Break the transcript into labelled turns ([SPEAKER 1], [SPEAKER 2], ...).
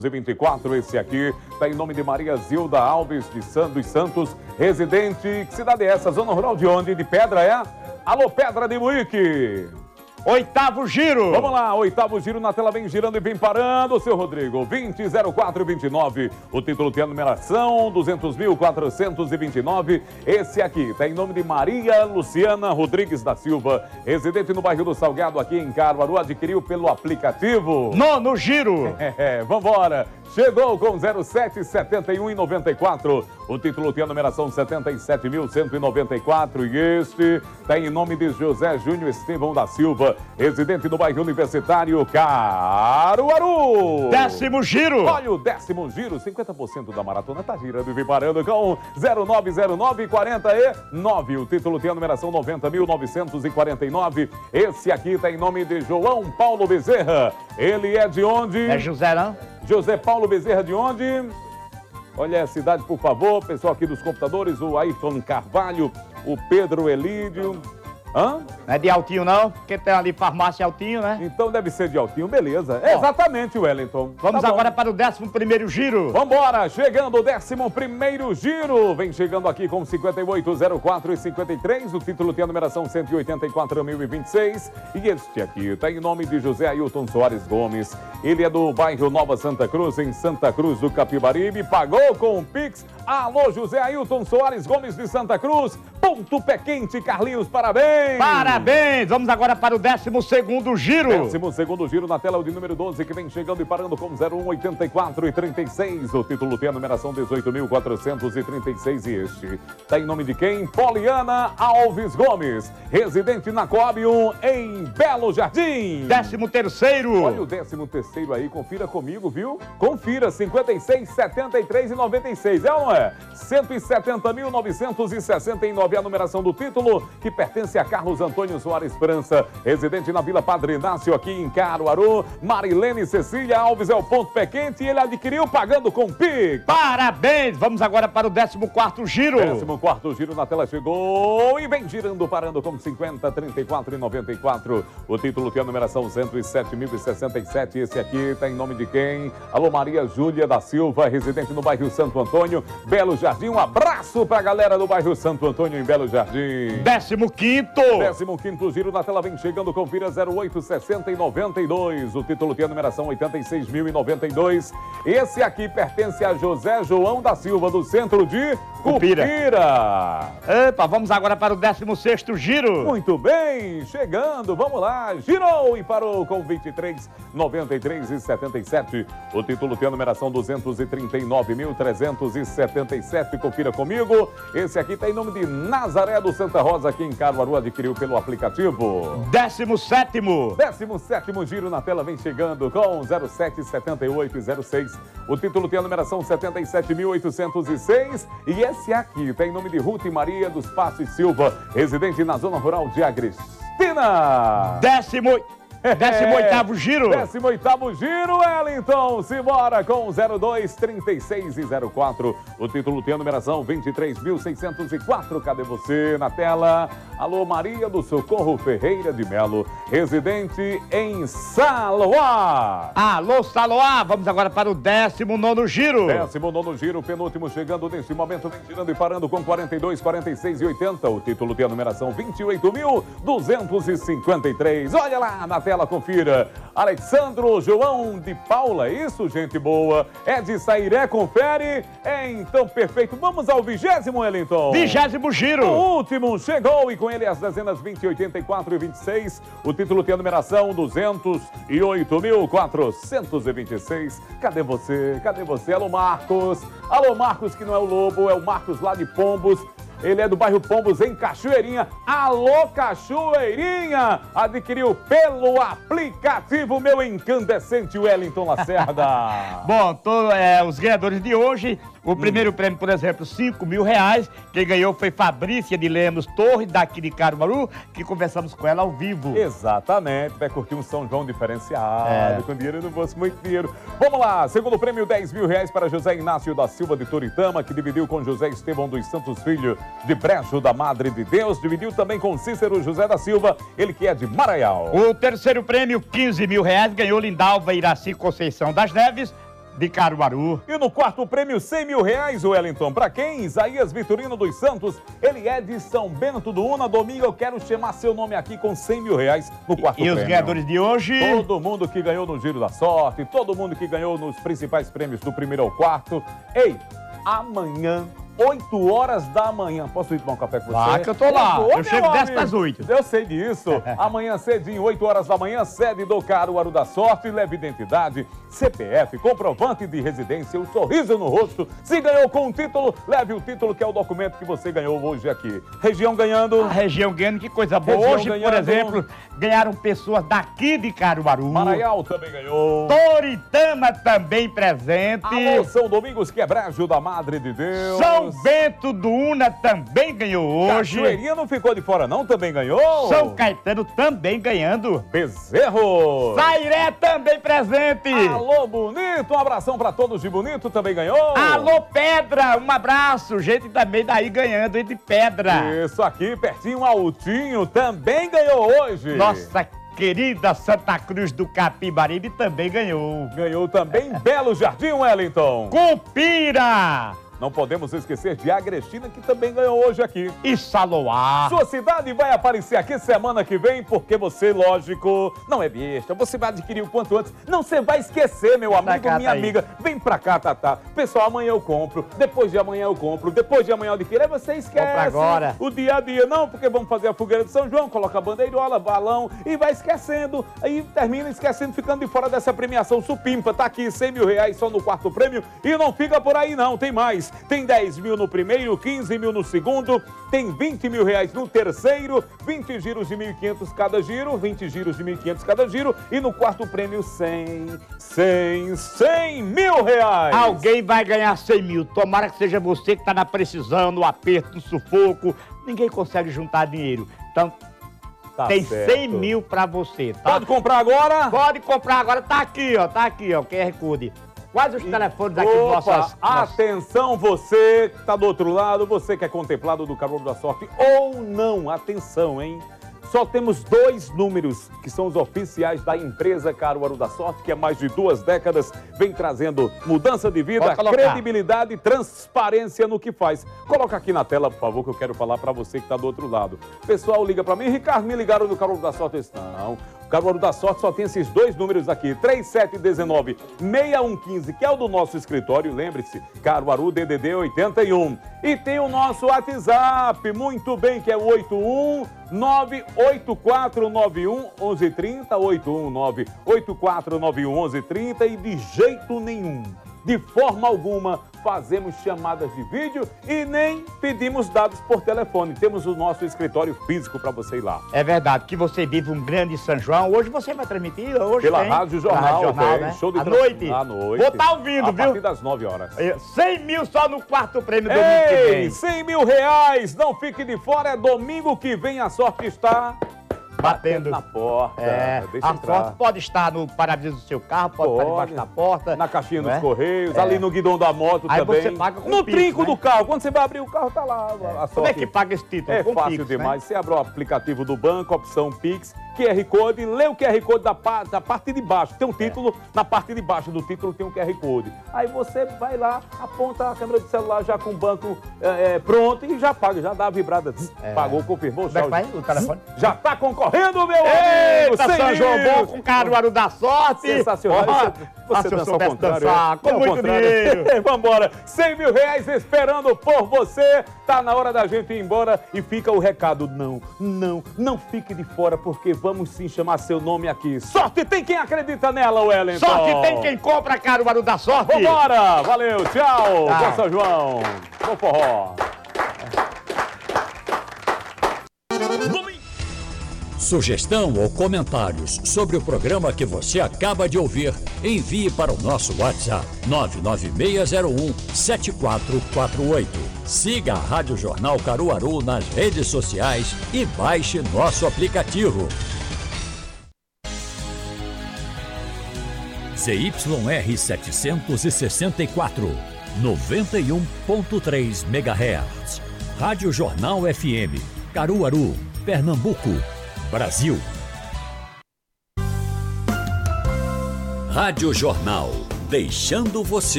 [SPEAKER 1] 24, esse aqui está em nome de Maria Zilda Alves dos Santos, residente. Que cidade é essa? Zona rural de onde? De Pedra, é? Alô, Pedra de Muíque.
[SPEAKER 2] Oitavo giro.
[SPEAKER 1] Vamos lá, oitavo giro na tela, vem girando e vem parando, seu Rodrigo. 200429. O título tem a numeração 200.429. Esse aqui tá em nome de Maria Luciana Rodrigues da Silva, residente no bairro do Salgado, aqui em Caruaru. Adquiriu pelo aplicativo.
[SPEAKER 2] Nono giro.
[SPEAKER 1] Vambora. Chegou com 0771,94. O título tem a numeração 77.194. E este tem em nome de José Júnior Estevão da Silva, residente no bairro Universitário, Caruaru.
[SPEAKER 2] Décimo giro.
[SPEAKER 1] Olha o décimo giro. 50% da maratona tá girando e vem parando com 090949. O título tem a numeração 90.949. Esse aqui tá em nome de João Paulo Bezerra. Ele é de onde?
[SPEAKER 2] É José, não?
[SPEAKER 1] José Paulo Bezerra de onde? Olha a cidade, por favor. Pessoal aqui dos computadores, o Ayrton Carvalho, o Pedro Elídio. Hã?
[SPEAKER 2] Não é de Altinho, não? Porque tem ali farmácia Altinho, né?
[SPEAKER 1] Então deve ser de Altinho, beleza. Exatamente, Wellington.
[SPEAKER 2] Vamos agora para o 11º giro.
[SPEAKER 1] Vambora, chegando o 11º giro. Vem chegando aqui com 5804 e 53. O título tem a numeração 184.026. E este aqui tá em nome de José Ailton Soares Gomes. Ele é do bairro Nova Santa Cruz, em Santa Cruz do Capibaribe. Pagou com o Pix. Alô, José Ailton Soares Gomes de Santa Cruz. Ponto Pé Quente, Carlinhos, parabéns.
[SPEAKER 2] Parabéns! Vamos agora para o 12º giro.
[SPEAKER 1] 12º giro na tela, o de número 12, que vem chegando e parando com 0184 e 36. O título tem a numeração 18.436 e este está em nome de quem? Poliana Alves Gomes, residente na Coab 1 em Belo Jardim.
[SPEAKER 2] 13º.
[SPEAKER 1] Olha o 13º aí, confira comigo, viu? Confira, 56, 73 e 96, é ou não é? 170.969 é a numeração do título, que pertence a Carlos Antônio Soares França, residente na Vila Padre Inácio, aqui em Caruaru. Marilene Cecília Alves é o ponto pé quente e ele adquiriu pagando com Pix.
[SPEAKER 2] Parabéns! Vamos agora para o 14º giro.
[SPEAKER 1] 14º giro na tela chegou e vem girando, parando com 50, 34 e 94. O título tem a numeração 107.067. Esse aqui está em nome de quem? Alô, Maria Júlia da Silva, residente no bairro Santo Antônio, Belo Jardim. Um abraço para a galera do bairro Santo Antônio, em Belo Jardim.
[SPEAKER 2] 15º.
[SPEAKER 1] 15º giro na tela, vem chegando, confira 0860 e 92. O título tem a numeração 86.092. Esse aqui pertence a José João da Silva, do centro de Cupira.
[SPEAKER 2] Epa, vamos agora para o 16º giro.
[SPEAKER 1] Muito bem, chegando, vamos lá. Girou e parou com 23, 93 e 77. O título tem a numeração 239.377. Confira comigo. Esse aqui está em nome de Nazaré do Santa Rosa, aqui em Caruaru, adquiriu pelo aplicativo.
[SPEAKER 2] 17º.
[SPEAKER 1] 17º giro na tela, vem chegando com 0778 e 06. O título tem a numeração 77.806. E esse aqui tem nome de Ruth e Maria dos Passos Silva, residente na zona rural de Agrestina.
[SPEAKER 2] 18º giro.
[SPEAKER 1] 18º giro, Wellington. Simbora com 02, 36 e 04. O título tem a numeração 23.604. Cadê você na tela? Alô, Maria do Socorro Ferreira de Melo, residente em Saloá.
[SPEAKER 2] Alô, Saloá. Vamos agora para o 19º giro.
[SPEAKER 1] 19º giro, penúltimo chegando neste momento, vem girando e parando com 42, 46 e 80. O título tem a numeração 28.253. Olha lá na tela. Confira. Alexandro João de Paula, isso, gente boa. É de Sairé, confere. Então, perfeito. Vamos ao 20º, Wellington.
[SPEAKER 2] 20º giro.
[SPEAKER 1] O último chegou e com ele as dezenas 20, 84 e 26. O título tem a numeração 208.426. Cadê você? Cadê você? Alô, Marcos. Alô, Marcos, que não é o Lobo, é o Marcos lá de Pombos. Ele é do bairro Pombos, em Cachoeirinha. Alô, Cachoeirinha! Adquiriu pelo aplicativo, meu incandescente Wellington Lacerda.
[SPEAKER 2] Bom, os ganhadores de hoje, o primeiro prêmio, por exemplo, R$5.000. Quem ganhou foi Fabrícia de Lemos Torres, daqui de Caruaru, que conversamos com ela ao vivo.
[SPEAKER 1] Exatamente, vai curtir um São João diferenciado, com dinheiro no bolso, muito dinheiro. Vamos lá, segundo prêmio, R$10.000 para José Inácio da Silva de Toritama, que dividiu com José Estevão dos Santos Filho de Brejo da Madre de Deus, dividiu também com Cícero José da Silva, ele que é de Maraial.
[SPEAKER 2] O terceiro prêmio, R$15.000, ganhou Lindalva Iraci Conceição das Neves, de Caruaru.
[SPEAKER 1] E no quarto prêmio, R$100.000, Wellington. Pra quem? Isaías Vitorino dos Santos. Ele é de São Bento do Una. Domingo, eu quero chamar seu nome aqui com R$100.000 no quarto prêmio.
[SPEAKER 2] E os ganhadores de hoje?
[SPEAKER 1] Todo mundo que ganhou no Giro da Sorte, todo mundo que ganhou nos principais prêmios do primeiro ao quarto. Ei, amanhã, 8 horas da manhã. Posso ir tomar um café com você?
[SPEAKER 2] Ah, que eu tô lá. Eu chego 10 para as 8.
[SPEAKER 1] Eu sei disso. Amanhã cedinho, 8 horas da manhã, sede do Caruaru da Sorte. Leve identidade, CPF, comprovante de residência, um sorriso no rosto. Se ganhou com um título, leve o título, que é o documento que você ganhou hoje aqui. Região ganhando.
[SPEAKER 2] A região ganhando, que coisa boa.
[SPEAKER 1] Região
[SPEAKER 2] Hoje,
[SPEAKER 1] ganhando.
[SPEAKER 2] por exemplo, ganharam pessoas daqui de Caruaru.
[SPEAKER 1] Maraial também ganhou.
[SPEAKER 2] Toritama também presente.
[SPEAKER 1] Alô, São Domingos Quebrejo da Madre de Deus.
[SPEAKER 2] São Bento do Una também ganhou hoje.
[SPEAKER 1] Cachoeirinha não ficou de fora não, também ganhou.
[SPEAKER 2] São Caetano também ganhando.
[SPEAKER 1] Bezerro.
[SPEAKER 2] Sairé também presente.
[SPEAKER 1] Alô, Bonito, um abração pra todos de Bonito, também ganhou.
[SPEAKER 2] Alô, Pedra, um abraço. Gente também daí ganhando, e de Pedra.
[SPEAKER 1] Isso aqui, pertinho, Altinho, também ganhou hoje.
[SPEAKER 2] Nossa querida Santa Cruz do Capibaribe também ganhou.
[SPEAKER 1] Ganhou também Belo Jardim, Wellington.
[SPEAKER 2] Cumpira
[SPEAKER 1] Não podemos esquecer de Agrestina, que também ganhou hoje aqui.
[SPEAKER 2] e Saloá.
[SPEAKER 1] Sua cidade vai aparecer aqui semana que vem, porque você, lógico, não é besta. Você vai adquirir o quanto antes. Não, você vai esquecer, meu amigo,
[SPEAKER 2] cá,
[SPEAKER 1] minha
[SPEAKER 2] tá aí.
[SPEAKER 1] amiga. Vem pra cá, Tatá. Pessoal, amanhã eu compro. Depois de amanhã eu compro. Depois de amanhã eu adquiro. Aí você esquece
[SPEAKER 2] Compra agora.
[SPEAKER 1] o dia a dia. Não, porque vamos fazer a fogueira de São João, coloca a bandeirola, balão e vai esquecendo. Aí termina esquecendo, ficando de fora dessa premiação supimpa. Tá aqui, R$100.000 só no quarto prêmio. E não fica por aí não, tem mais. Tem 10 mil no primeiro, 15 mil no segundo, tem R$20.000 no terceiro, 20 giros de 1.500 cada giro, 20 giros de 1.500 cada giro, e no quarto prêmio 100 mil reais.
[SPEAKER 2] Alguém vai ganhar 100 mil. Tomara que seja você que tá na precisão, no aperto, no sufoco. Ninguém consegue juntar dinheiro. Então,
[SPEAKER 1] Tá
[SPEAKER 2] tem
[SPEAKER 1] certo.
[SPEAKER 2] 100 mil pra você, tá?
[SPEAKER 1] Pode comprar agora?
[SPEAKER 2] Pode comprar agora. Tá aqui, ó, o QR Code. Quais os telefones aqui dos
[SPEAKER 1] Opa,
[SPEAKER 2] nossos...
[SPEAKER 1] atenção você que tá do outro lado, você que é contemplado do Caruaru da Sorte ou não, atenção, hein? Só temos 2 números que são os oficiais da empresa Caruaru da Sorte, que há mais de 2 décadas vem trazendo mudança de vida,
[SPEAKER 2] Pode colocar.
[SPEAKER 1] credibilidade e transparência no que faz. Coloca aqui na tela, por favor, que eu quero falar para você que está do outro lado. O pessoal liga para mim, Ricardo, me ligaram no Caruaru da Sorte. Eu disse, não, o Caruaru da Sorte só tem esses 2 números aqui, 3719-6115, que é o do nosso escritório, lembre-se, Caruaru DDD 81. E tem o nosso WhatsApp, muito bem, que é o 81984911130, 81984911130, e de jeito nenhum, de forma alguma, fazemos chamadas de vídeo e nem pedimos dados por telefone. Temos o nosso escritório físico para você ir lá.
[SPEAKER 2] É verdade, que você vive um grande São João. Hoje você vai transmitir? Hoje
[SPEAKER 1] Pela
[SPEAKER 2] tem.
[SPEAKER 1] Rádio Jornal, tem.
[SPEAKER 2] Né?
[SPEAKER 1] Show de
[SPEAKER 2] à noite.
[SPEAKER 1] À noite.
[SPEAKER 2] Vou estar ouvindo,
[SPEAKER 1] a
[SPEAKER 2] viu?
[SPEAKER 1] partir das 9 horas.
[SPEAKER 2] 100 mil só no quarto prêmio domingo que
[SPEAKER 1] Ei,
[SPEAKER 2] vem.
[SPEAKER 1] R$100.000, não fique de fora, é domingo que vem, a sorte está
[SPEAKER 2] Batendo
[SPEAKER 1] na porta. Deixa
[SPEAKER 2] a
[SPEAKER 1] entrar.
[SPEAKER 2] sorte pode estar no para-brisa do seu carro, pode estar debaixo da porta.
[SPEAKER 1] Na caixinha
[SPEAKER 2] não
[SPEAKER 1] dos
[SPEAKER 2] é?
[SPEAKER 1] Correios,
[SPEAKER 2] É.
[SPEAKER 1] ali no guidão da moto
[SPEAKER 2] Aí
[SPEAKER 1] também.
[SPEAKER 2] você paga com
[SPEAKER 1] no
[SPEAKER 2] Pix,
[SPEAKER 1] trinco
[SPEAKER 2] né?
[SPEAKER 1] do carro. Quando você vai abrir o carro, tá lá a sorte.
[SPEAKER 2] Como é que paga esse título?
[SPEAKER 1] É
[SPEAKER 2] Com
[SPEAKER 1] fácil
[SPEAKER 2] Pix,
[SPEAKER 1] demais. Você abre o aplicativo do banco, opção Pix, QR Code, lê o QR Code da parte de baixo. Tem um título, na parte de baixo do título tem um QR Code. Aí você vai lá, aponta a câmera do celular já com o banco pronto e já paga, já dá a vibrada. Pagou, confirmou.
[SPEAKER 2] Como é que vai o telefone?
[SPEAKER 1] Já tá concorrendo, meu amigo!
[SPEAKER 2] Eita,
[SPEAKER 1] 100
[SPEAKER 2] São João
[SPEAKER 1] mil!
[SPEAKER 2] bom com Caruaru da Sorte.
[SPEAKER 1] Sensacional. Você
[SPEAKER 2] se eu
[SPEAKER 1] dança ao
[SPEAKER 2] soubesse
[SPEAKER 1] contrário.
[SPEAKER 2] dançar, com
[SPEAKER 1] É ao
[SPEAKER 2] muito
[SPEAKER 1] contrário.
[SPEAKER 2] dinheiro.
[SPEAKER 1] Vambora. R$100.000 esperando por você. Tá na hora da gente ir embora e fica o recado. Não fique de fora, porque vamos sim chamar seu nome aqui. Sorte tem quem acredita nela, Wellington.
[SPEAKER 2] Sorte tem quem compra Caruaru da Sorte.
[SPEAKER 1] Vambora. Valeu, tchau.
[SPEAKER 2] Tchau.
[SPEAKER 1] Bom São João. Bom forró.
[SPEAKER 3] Sugestão ou comentários sobre o programa que você acaba de ouvir, envie para o nosso WhatsApp 99601-7448. Siga a Rádio Jornal Caruaru nas redes sociais e baixe nosso aplicativo. ZYR 764, 91.3 MHz. Rádio Jornal FM, Caruaru, Pernambuco, Brasil. Rádio Jornal, deixando você